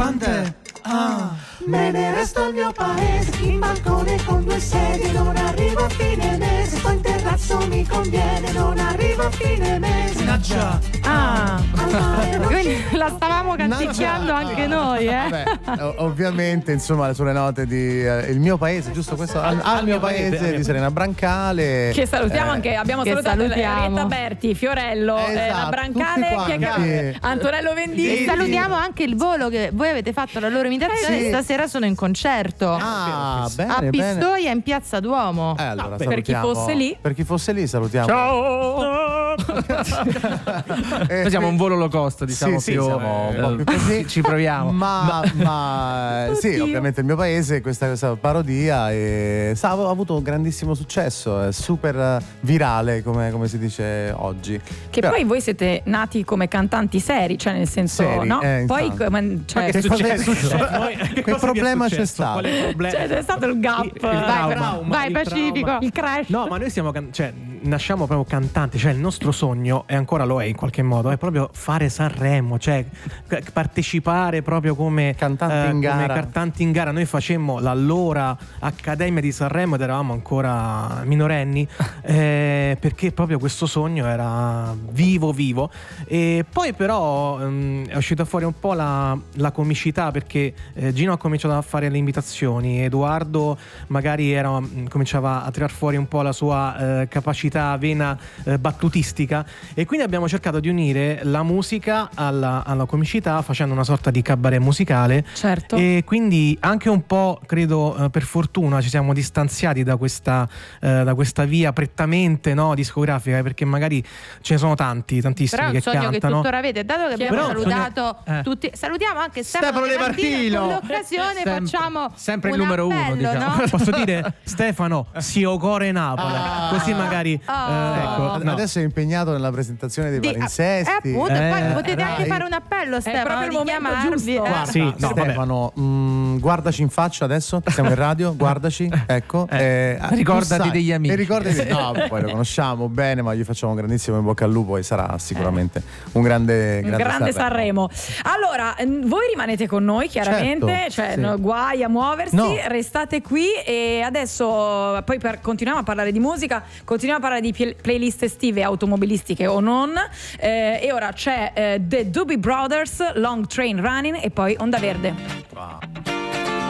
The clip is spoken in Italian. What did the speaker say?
cantante. Me ne resto al mio paese, in balcone con 2 sedie, non arrivo a fine mese, poi in terrazzo mi conviene, non arrivo a fine mese. Quindi la stavamo canticchiando anche noi, Vabbè, ovviamente, insomma, sulle note di Il mio paese, giusto questo? Al mio paese di Serena Brancale. Che salutiamo anche, abbiamo salutato salutiamo. Orietta Berti, Fiorello, la Brancale, Antonello Venditti. E salutiamo anche il volo che voi avete fatto la loro imitazione. Stasera sono in concerto Bene, a Pistoia in Piazza Duomo. Allora, per chi fosse lì. Per chi fosse lì salutiamo. Ciao! Noi siamo un volo low cost, diciamo, sì, più, siamo un po' più così. ci proviamo. Ma sì, ovviamente il mio paese, questa parodia ha avuto un grandissimo successo, è super virale come si dice oggi. Che poi voi siete nati come cantanti seri, cioè nel senso, Seri, no? Poi che problema c'è stato? Cioè, c'è stato il gap. Vai Pacifico. Il crash. No, ma noi siamo nasciamo proprio cantanti, cioè il nostro sogno, e ancora lo è in qualche modo, è proprio fare Sanremo, cioè partecipare proprio come cantanti in gara. Noi facemmo l'allora Accademia di Sanremo ed eravamo ancora minorenni, perché proprio questo sogno era vivo. E poi però è uscita fuori un po' la comicità, perché Gino ha cominciato a fare le imitazioni, Edoardo magari cominciava a tirar fuori un po' la sua capacità vena battutistica, e quindi abbiamo cercato di unire la musica alla comicità facendo una sorta di cabaret musicale. Certo. E quindi anche un po', credo, per fortuna ci siamo distanziati da questa via prettamente discografica, perché magari ce ne sono tantissimi però è un che sogno cantano. che tuttora avete, dato che abbiamo salutato tutti, salutiamo anche Stefano De Martino. Con l'occasione facciamo sempre un il numero appello, 1, diciamo. no? Posso dire Stefano, si ocore Napoli, così magari ecco, adesso è impegnato nella presentazione dei palinsesti. Appunto, poi potete anche fare un appello, Stefano, proprio il di momento chiamarvi. giusto. Stefano, guardaci in faccia adesso, siamo in radio, guardaci, ecco. Ricordati degli amici. E ricordati, no, poi lo conosciamo bene, ma gli facciamo un grandissimo in bocca al lupo e sarà sicuramente un grande Sanremo. Allora, voi rimanete con noi chiaramente, certo, no, guai a muoversi, restate qui, e adesso poi continuiamo a parlare di musica, continuiamo a parlare di playlist estive automobilistiche o non, e ora c'è The Doobie Brothers, Long Train Running, e poi Onda Verde. Wow.